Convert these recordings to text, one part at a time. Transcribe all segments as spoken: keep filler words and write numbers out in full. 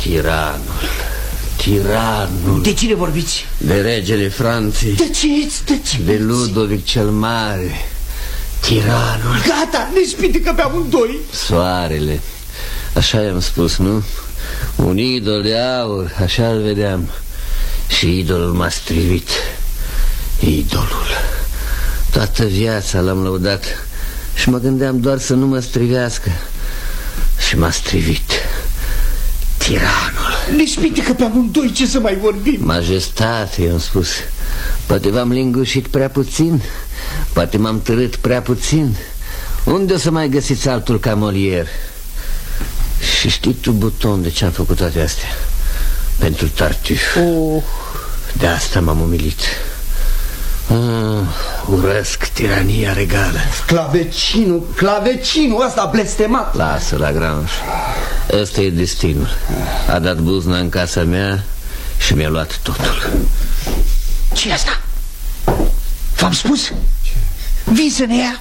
Tiranul. Tiranul. De cine vorbiți? De regele Franței. Tăceți, tăceți. De Ludovic cel Mare. Tiranul. Gata, ne spitecă pe amândoi. Soarele. Așa i-am spus, nu? Un idol de aur, așa îl vedeam. Și idolul m-a strivit. Idolul. Toată viața l-am lăudat și mă gândeam doar să nu mă strivească. Și m-a strivit. Tiranul. Ne spitecă pe amândoi, ce să mai vorbim? Majestate, i-am spus. Poate v-am lingușit prea puțin. Poate m-am târât prea puțin. Unde o să mai găsiți altul ca Molière? Și știi tu, Buton, de ce am făcut toate astea? Pentru Tartuffe. Oh. De asta m-am umilit. ah, Urăsc tirania regală. Clavecinul, clavecinul ăsta blestemat. Lasă, Lagrange. Ăsta e destinul. A dat buzna în casa mea și mi-a luat totul. Ce-i asta? V-am spus? Ce? Vii să ne ia?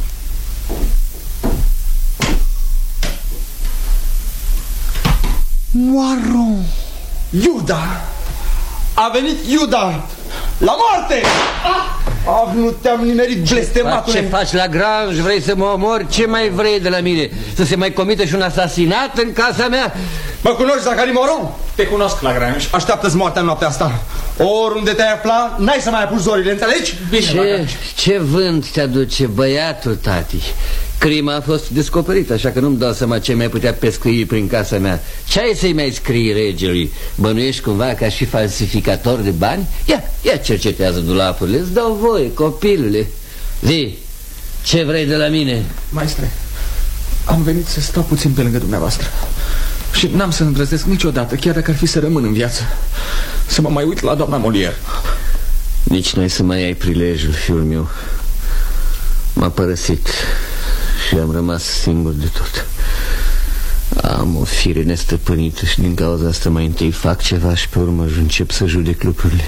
Moaron. Iuda. A venit Iuda. La moarte. Ah, ah nu te-am nimerit, blestematule. Ce faci, Lagrange? Vrei să mă omori? Ce mai vrei de la mine? Să se mai comite și un asasinat în casa mea? Mă cunoști, Zacharie Moron? Te cunosc, Lagrange. Așteaptă-ți moartea în noaptea asta. Oriunde te-ai afla, n-ai să mai apuci zorile, înțelegi? Bine, ce, ce vânt te aduce, băiatul, tati? Crima a fost descoperită, așa că nu-mi dau seama ce mai putea pescui prin casa mea. Ce ai să-i mai scrii regelui? Bănuiești cumva că aș fi falsificator de bani? Ia, ia cercetează dulapurile, îți dau voie, copilule. Zi, ce vrei de la mine? Maestre, am venit să stau puțin pe lângă dumneavoastră și n-am să îndrăznesc niciodată, chiar dacă ar fi să rămân în viață, să mă mai uit la doamna Molière. Nici n-ai să mai ai prilejul, fiul meu. M-a părăsit și am rămas singur de tot. Am o fire nestăpânită și din cauza asta mai întâi fac ceva și pe urmă încep să judec lucrurile.